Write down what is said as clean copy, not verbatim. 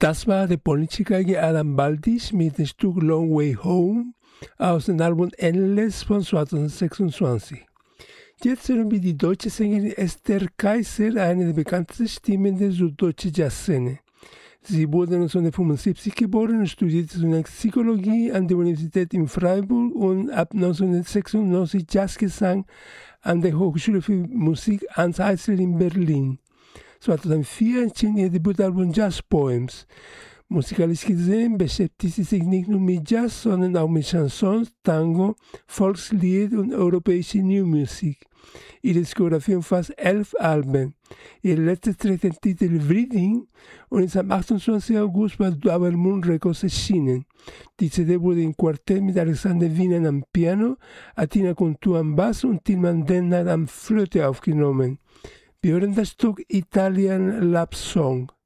Das war der polnische Geiger Adam Baldisch mit dem Stück Long Way Home aus dem Album Endless von 2026. Jetzt hören wir die deutsche Sängerin Esther Kaiser, eine der bekanntesten Stimmen der süddeutschen Jazzszene. Sie wurde 1975 geboren und studierte zunächst Psychologie an der Universität in Freiburg und ab 1996 Jazzgesang an der Hochschule für Musik Hans Eisler in Berlin. 2004 erschien ihr Debütalbum Jazz Poems. Musikalisch gesehen beschäftigt sie sich nicht nur mit Jazz, sondern auch mit Chansons, Tango, Volkslied und europäischer New Music. Ihre Diskografie umfasst 11 Alben. Ihr letztes trägt den Titel Breathing und ist am 28. August bei Double Moon Records erschienen. Die CD wurde im Quartett mit Alexander Wiener am Piano, Atina Contu am Bass und Tilman Dennert am Flöte aufgenommen. Wir hören das Stück Italian Love Song.